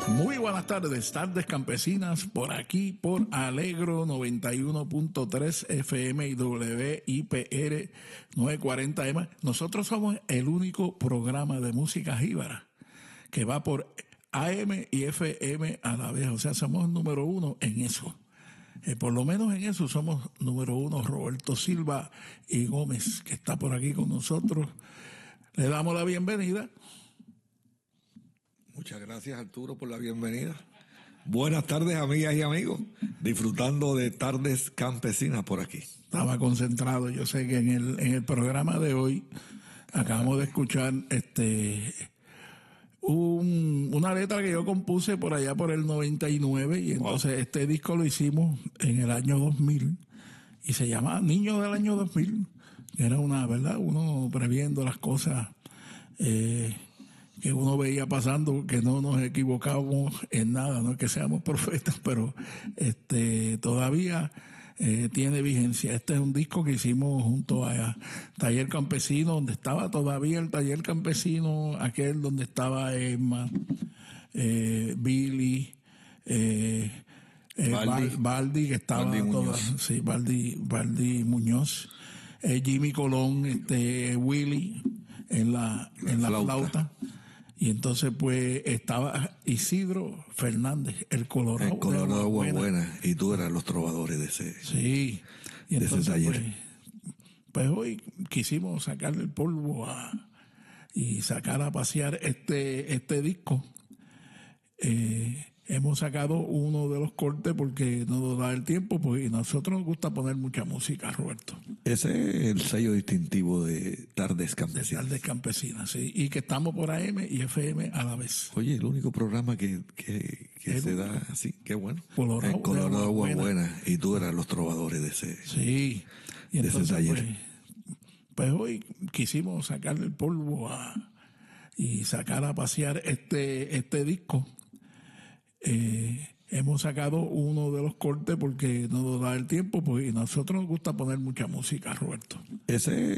Muy buenas tardes campesinas, por aquí por Alegro 91.3 FM y WIPR 940M. Nosotros somos el único programa de música jíbara que va por AM y FM a la vez, o sea, somos número uno en eso. Por lo menos en eso somos número uno. Roberto Silva y Gómez, que está por aquí con nosotros, le damos la bienvenida. Muchas gracias, Arturo, por la bienvenida. Buenas tardes, amigas y amigos, disfrutando de tardes campesinas por aquí. Estaba concentrado. Yo sé que en el programa de hoy acabamos de escuchar una letra que yo compuse por allá por el 99, y entonces este disco lo hicimos en el año 2000 y se llama Niño del año 2000, que era una, ¿verdad? Uno previendo las cosas que uno veía pasando, que no nos equivocábamos en nada, no es que seamos profetas, pero todavía tiene vigencia. Este es un disco que hicimos junto a Taller Campesino, donde estaba todavía el Taller Campesino, aquel donde estaba Emma, Billy, Baldi, que estaba Baldi Muñoz, Jimmy Colón, Willy en la flauta. Y entonces pues estaba Isidro Fernández, el Colorado de Agua Buena, y tú eras los trovadores de ese, sí. Y de entonces, ese taller. Pues hoy quisimos sacarle el polvo y sacar a pasear este disco. Hemos sacado uno de los cortes porque no nos da el tiempo, pues, y a nosotros nos gusta poner mucha música, Roberto. Ese es el sello distintivo de Tardes Campesinas. De Tardes Campesinas, sí. Y que estamos por AM y FM a la vez. Oye, el único programa que se da así, qué bueno. Colorado de Agua Buena, y tú eras los trovadores de ese, sí. Y de entonces, ese taller. Pues hoy quisimos sacarle el polvo y sacar a pasear este disco. Hemos sacado uno de los cortes porque no nos da el tiempo, pues, y a nosotros nos gusta poner mucha música, Roberto. Ese